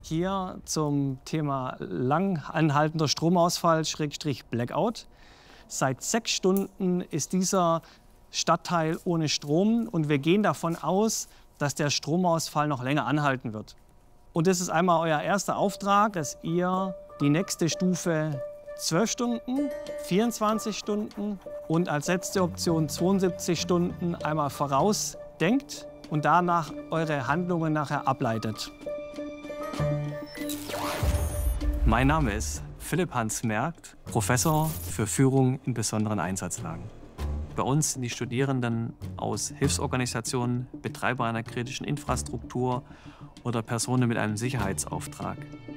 Hier zum Thema lang anhaltender Stromausfall / Blackout. Seit 6 Stunden ist dieser Stadtteil ohne Strom und wir gehen davon aus, dass der Stromausfall noch länger anhalten wird. Und das ist einmal euer erster Auftrag, dass ihr die nächste Stufe 12 Stunden, 24 Stunden und als letzte Option 72 Stunden einmal vorausdenkt und danach eure Handlungen nachher ableitet. Mein Name ist Philipp Hans Merkt, Professor für Führung in besonderen Einsatzlagen. Bei uns sind die Studierenden aus Hilfsorganisationen, Betreiber einer kritischen Infrastruktur oder Personen mit einem Sicherheitsauftrag.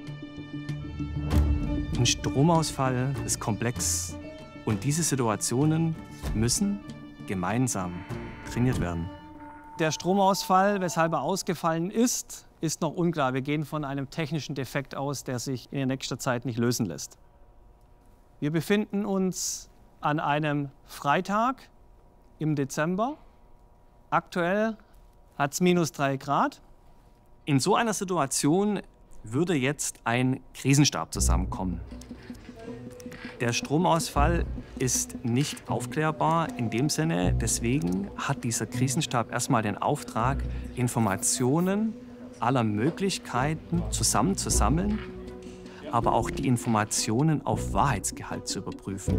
Ein Stromausfall ist komplex und diese Situationen müssen gemeinsam trainiert werden. Der Stromausfall, weshalb er ausgefallen ist noch unklar. Wir gehen von einem technischen Defekt aus, der sich in nächster Zeit nicht lösen lässt. Wir befinden uns an einem Freitag im Dezember. Aktuell hat es -3 Grad. In so einer Situation würde jetzt ein Krisenstab zusammenkommen. Der Stromausfall ist nicht aufklärbar in dem Sinne. Deswegen hat dieser Krisenstab erstmal den Auftrag, Informationen aller Möglichkeiten zusammenzusammeln, aber auch die Informationen auf Wahrheitsgehalt zu überprüfen.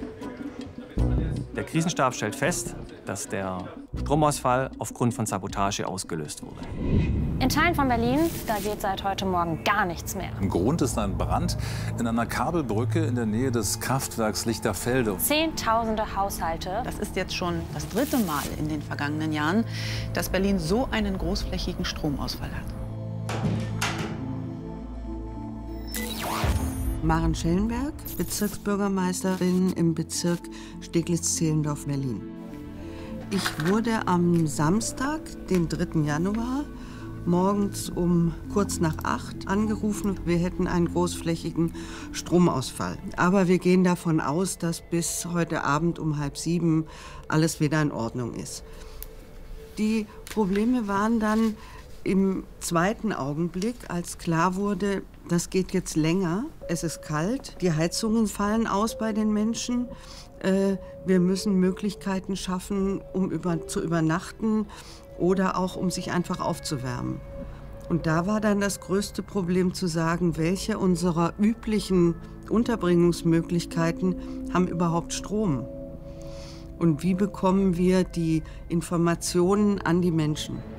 Der Krisenstab stellt fest, dass der Stromausfall aufgrund von Sabotage ausgelöst wurde. In Teilen von Berlin, da geht seit heute Morgen gar nichts mehr. Im Grund ist ein Brand in einer Kabelbrücke in der Nähe des Kraftwerks Lichterfelde. Zehntausende Haushalte. Das ist jetzt schon das 3. Mal in den vergangenen Jahren, dass Berlin so einen großflächigen Stromausfall hat. Maren Schellenberg, Bezirksbürgermeisterin im Bezirk Steglitz-Zehlendorf, Berlin. Ich wurde am Samstag, den 3. Januar, morgens um kurz nach 8 angerufen. Wir hätten einen großflächigen Stromausfall. Aber wir gehen davon aus, dass bis heute Abend um 6:30 alles wieder in Ordnung ist. Die Probleme waren dann im zweiten Augenblick, als klar wurde, das geht jetzt länger, es ist kalt, die Heizungen fallen aus bei den Menschen, wir müssen Möglichkeiten schaffen, um zu übernachten oder auch um sich einfach aufzuwärmen. Und da war dann das größte Problem zu sagen, welche unserer üblichen Unterbringungsmöglichkeiten haben überhaupt Strom? Und wie bekommen wir die Informationen an die Menschen?